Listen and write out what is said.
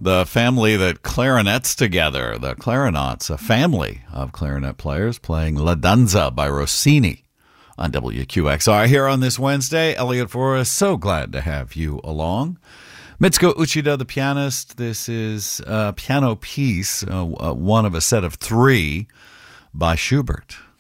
the family that clarinets together, the Clarinets, a family of clarinet players playing La Danza by Rossini on WQXR here on this Wednesday. Elliot Forrest, so glad to have you along. Mitsuko Uchida, the pianist. This is a piano piece, one of a set of three by Schubert.